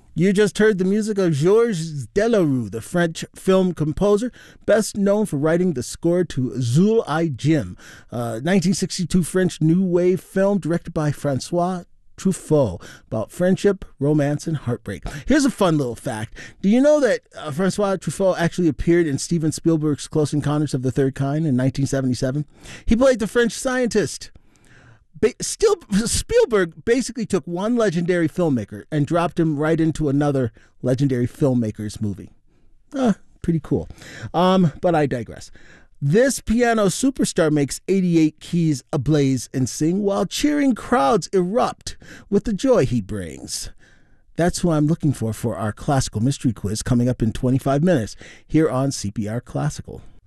You just heard the music of Georges Delerue, the French film composer, best known for writing the score to Zul I Jim, 1962 French New Wave film directed by Francois Truffaut about friendship, romance, and heartbreak. Here's a fun little fact. Do you know that Francois Truffaut actually appeared in Steven Spielberg's Close Encounters of the Third Kind in 1977? He played the French scientist. Spielberg basically took one legendary filmmaker and dropped him right into another legendary filmmaker's movie. Pretty cool. But I digress. This piano superstar makes 88 keys ablaze and sing while cheering crowds erupt with the joy he brings. That's who I'm looking for our classical mystery quiz coming up in 25 minutes here on CPR Classical.